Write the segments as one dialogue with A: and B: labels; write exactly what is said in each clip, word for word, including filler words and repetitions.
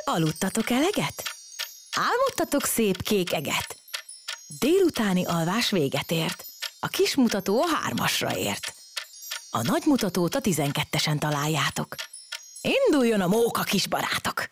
A: Aludtatok eleget? Álmodtatok szép kék eget? Délutáni alvás véget ért. A kis mutató a hármasra ért. A nagy mutatót a tizenkettesen találjátok. Induljon a móka, kis barátok!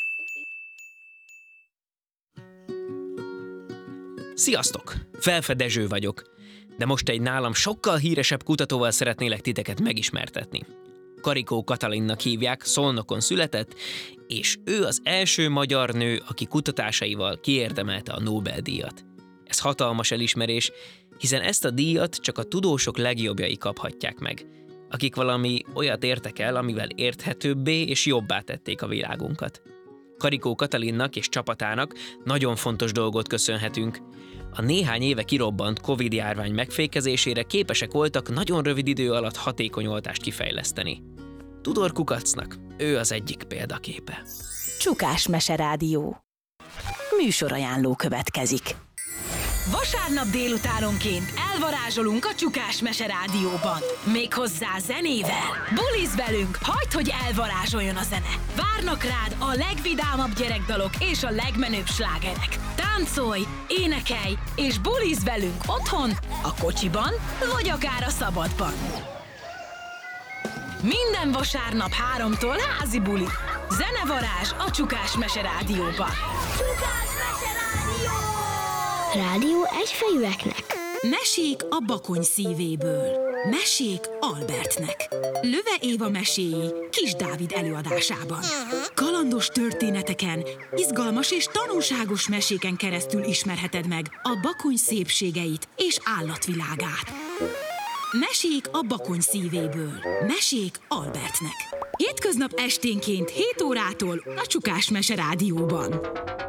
B: Sziasztok! Felfe Dezső vagyok, de most egy nálam sokkal híresebb kutatóval szeretnélek titeket megismertetni. Karikó Katalinnak hívják, Szolnokon született, és ő az első magyar nő, aki kutatásaival kiérdemelte a Nobel-díjat. Ez hatalmas elismerés, hiszen ezt a díjat csak a tudósok legjobbjai kaphatják meg, akik valami olyat értek el, amivel érthetőbbé és jobbá tették a világunkat. Karikó Katalinnak és csapatának nagyon fontos dolgot köszönhetünk. A néhány éve kirobbant Covid-járvány megfékezésére képesek voltak nagyon rövid idő alatt hatékony oltást kifejleszteni. Tudor Kukacnak ő az egyik példaképe.
A: Csukás Meserádió. Műsorajánló következik. Vasárnap délutánonként elvarázsolunk a Csukás Meserádióban. Méghozzá zenével. Bulizz velünk, hagyd, hogy elvarázsoljon a zene. Várnak rád a legvidámabb gyerekdalok és a legmenőbb slágerek. Táncolj, énekelj és bulizz velünk otthon, a kocsiban vagy akár a szabadban. Minden vasárnap háromtól házi buli. Zenevarázs a Csukás Meserádióban.
C: Csukás Meserádió! Rádió egyfejűeknek.
A: Mesék a Bakony szívéből. Mesék Albertnek. Löve Éva meséi Kis Dávid előadásában. Kalandos történeteken, izgalmas és tanulságos meséken keresztül ismerheted meg a Bakony szépségeit és állatvilágát. Mesék a Bakony szívéből. Mesék Albertnek. Hétköznap esténként hét órától a Csukás Meserádióban.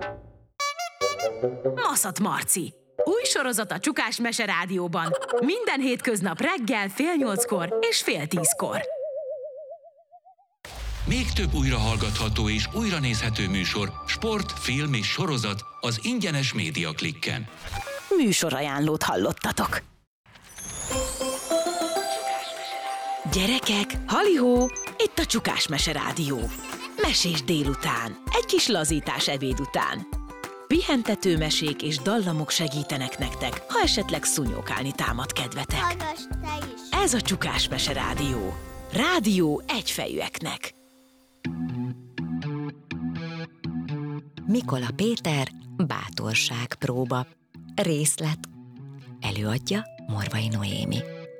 A: Maszat Marci. Új sorozat a Csukás Meserádióban. Minden hétköznap reggel fél nyolckor és fél tízkor.
D: Még több újrahallgatható és újranézhető műsor, sport, film és sorozat az ingyenes Média Klikken.
A: Műsorajánlót hallottatok. Gyerekek, halihó, itt a Csukás Meserádió. Mesés délután, egy kis lazítás ebéd után. Pihentető mesék és dallamok segítenek nektek, ha esetleg szúnyókálni támad kedvetek.
C: Hallgass te is!
A: Ez a Csukás Meserádió. Rádió egyfejűeknek.
E: Mikola Péter, bátorság próba. Részlet. Előadja Morvai Noémi.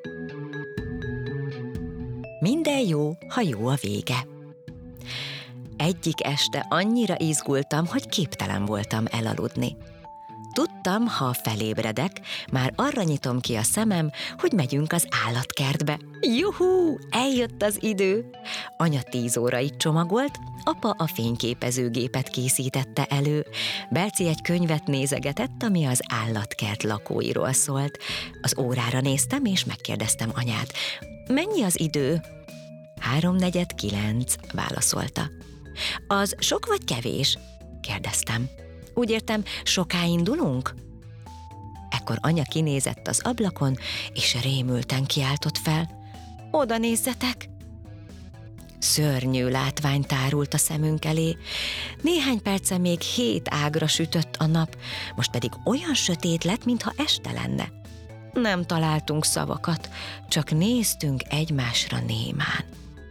E: Minden jó, ha jó a vége. Egyik este annyira izgultam, hogy képtelen voltam elaludni. Tudtam, ha felébredek, már arra nyitom ki a szemem, hogy megyünk az állatkertbe. Juhú, eljött az idő! Anya tíz óraig csomagolt, apa a fényképezőgépet készítette elő. Belci egy könyvet nézegetett, ami az állatkert lakóiról szólt. Az órára néztem, és megkérdeztem anyát. Mennyi az idő? Háromnegyed kilenc, válaszolta. Az sok vagy kevés? Kérdeztem. Úgy értem, soká indulunk? Ekkor anya kinézett az ablakon, és rémülten kiáltott fel. Oda nézzetek! Szörnyű látvány tárult a szemünk elé. Néhány perce még hét ágra sütött a nap, most pedig olyan sötét lett, mintha este lenne. Nem találtunk szavakat, csak néztünk egymásra némán.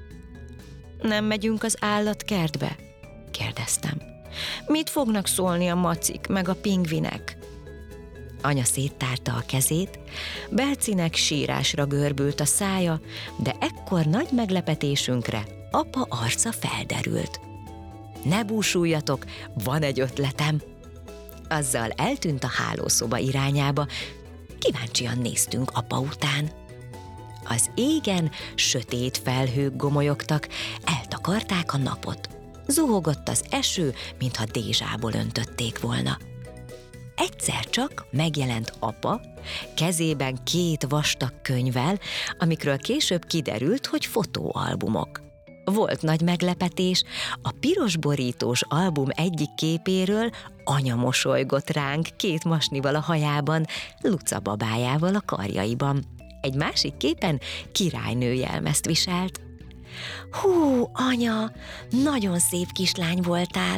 E: Nem megyünk az állatkertbe? Kérdeztem. Mit fognak szólni a macik meg a pingvinek? Anya széttárta a kezét, Belcinek sírásra görbült a szája, de ekkor nagy meglepetésünkre apa arca felderült. Ne búsuljatok, van egy ötletem! Azzal eltűnt a hálószoba irányába, kíváncsian néztünk apa után. Az égen sötét felhők gomolyogtak, eltakarták a napot. Zuhogott az eső, mintha dézsából öntötték volna. Egyszer csak megjelent apa, kezében két vastag könyvvel, amikről később kiderült, hogy fotóalbumok. Volt nagy meglepetés, a piros borítós album egyik képéről anya mosolygott ránk két masnival a hajában, Luca babájával a karjaiban. Egy másik képen királynő jelmezt viselt. Hú, anya, nagyon szép kislány voltál,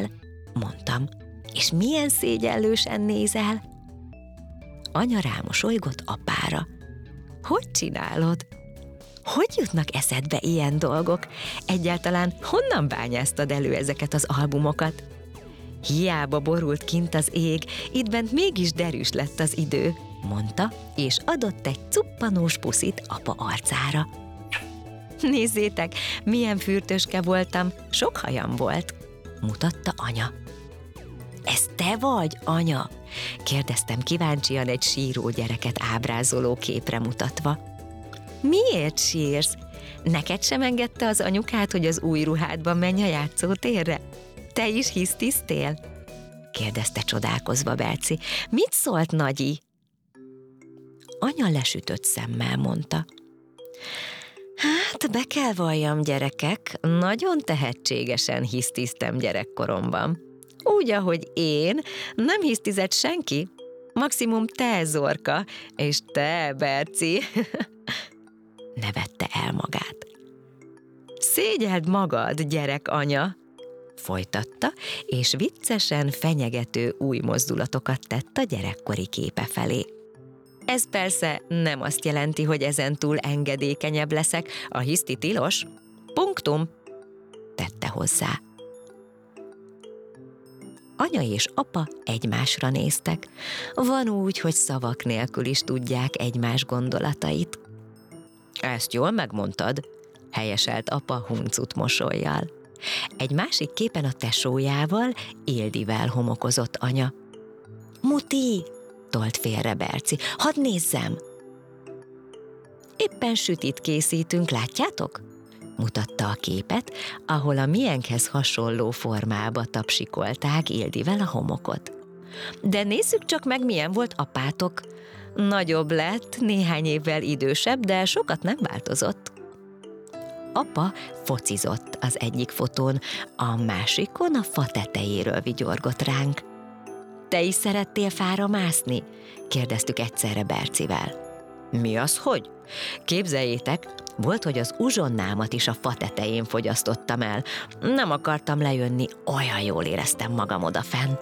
E: mondtam. És milyen szégyellősen nézel? Anya rámosolygott apára. Hogy csinálod? Hogy jutnak eszedbe ilyen dolgok? Egyáltalán honnan bányáztad elő ezeket az albumokat? Hiába borult kint az ég, itt bent mégis derűs lett az idő, mondta, és adott egy cuppanós puszit apa arcára. Nézzétek, milyen fürtöske voltam, sok hajam volt, mutatta anya. Ez te vagy, anya? Kérdeztem kíváncsian egy síró gyereket ábrázoló képre mutatva. Miért sírsz? Neked sem engedte az anyukád, hogy az új ruhádban menj a játszótérre? Te is hisztisztél? Kérdezte csodálkozva Berci. Mit szólt Nagyi? Anya lesütött szemmel mondta. Hát, be kell valljam, gyerekek, nagyon tehetségesen hisztiztem gyerekkoromban. Úgy, ahogy én, nem hisztizett senki. Maximum te, Zorka, és te, Berci. Nevette el magát. Szégyeld magad, gyerek anya, folytatta, és viccesen fenyegető új mozdulatokat tett a gyerekkori képe felé. Ez persze nem azt jelenti, hogy ezentúl engedékenyebb leszek, a hiszti tilos. Punktum, tette hozzá. Anya és apa egymásra néztek. Van úgy, hogy szavak nélkül is tudják egymás gondolatait. Ezt jól megmondtad, helyeselt apa huncut mosollyal. Egy másik képen a tesójával, Ildivel homokozott anya. Muti, tolt félre Berci, hadd nézzem. Éppen sütit készítünk, látjátok? Mutatta a képet, ahol a miénkhez hasonló formába tapsikolták Ildivel a homokot. De nézzük csak meg, milyen volt apátok. Nagyobb lett, néhány évvel idősebb, de sokat nem változott. Apa focizott az egyik fotón, a másikon a fa tetejéről vigyorgott ránk. Te is szerettél fára mászni? Kérdeztük egyszerre Bercivel. Mi az, hogy? Képzeljétek, volt, hogy az uzsonnámat is a fa tetején fogyasztottam el. Nem akartam lejönni, olyan jól éreztem magam odafenn.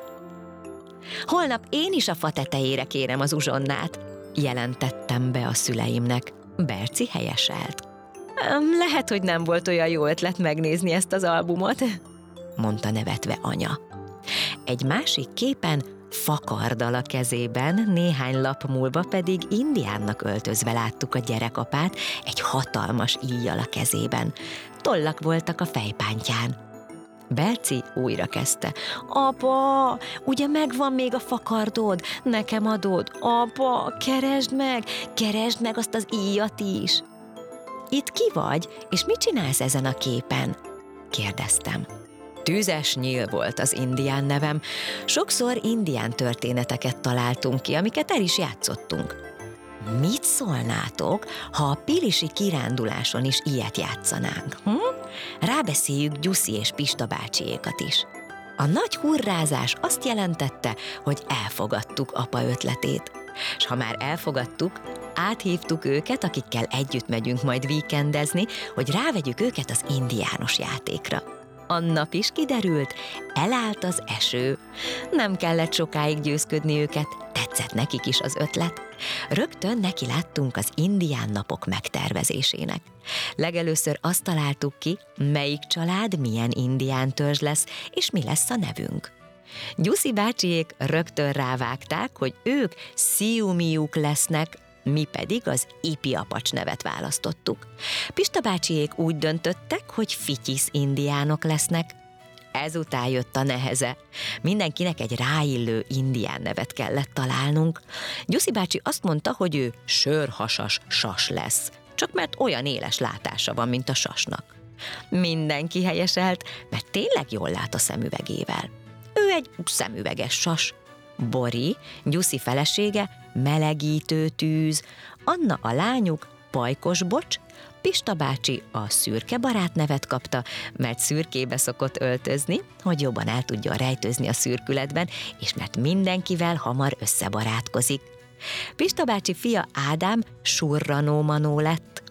E: Holnap én is a fa tetejére kérem az uzsonnát, jelentettem be a szüleimnek. Berci helyeselt. Lehet, hogy nem volt olyan jó ötlet megnézni ezt az albumot, mondta nevetve anya. Egy másik képen fakarddal a kezében, néhány lap múlva pedig indiánnak öltözve láttuk a gyerekapát egy hatalmas íjjal a kezében. Tollak voltak a fejpántján. Berci újra kezdte. Apa, ugye megvan még a fakardod? Nekem adod? Apa, keresd meg, keresd meg azt az íjat is. Itt ki vagy, és mit csinálsz ezen a képen? Kérdeztem. Tüzes Nyíl volt az indián nevem. Sokszor indián történeteket találtunk ki, amiket el is játszottunk. Mit szólnátok, ha a pilisi kiránduláson is ilyet játszanánk? Hm? Rábeszéljük Gyuszi és Pista bácsiékat is. A nagy hurrázás azt jelentette, hogy elfogadtuk apa ötletét. S ha már elfogadtuk, áthívtuk őket, akikkel együtt megyünk majd víkendezni, hogy rávegyük őket az indiános játékra. A nap is kiderült, elállt az eső. Nem kellett sokáig győzködni őket, tetszett nekik is az ötlet. Rögtön neki láttunk az indián napok megtervezésének. Legelőször azt találtuk ki, melyik család milyen indián törzs lesz, és mi lesz a nevünk. Gyuszi bácsiék rögtön rávágták, hogy ők Sziumiuk lesznek, mi pedig az Ipi apacs nevet választottuk. Pista bácsiék úgy döntöttek, hogy Fityisz indiánok lesznek. Ezután jött a neheze. Mindenkinek egy ráillő indián nevet kellett találnunk. Gyuszi bácsi azt mondta, hogy ő sörhasas sas lesz, csak mert olyan éles látása van, mint a sasnak. Mindenki helyeselt, mert tényleg jól lát a szemüvegével. Ő egy szemüveges sas. Bori, Gyuszi felesége, melegítő tűz, Anna a lányuk, pajkos bocs, Pista bácsi a szürke barát nevet kapta, mert szürkébe szokott öltözni, hogy jobban el tudjon rejtőzni a szürkületben, és mert mindenkivel hamar összebarátkozik. Pista bácsi fia Ádám surranó manó lett,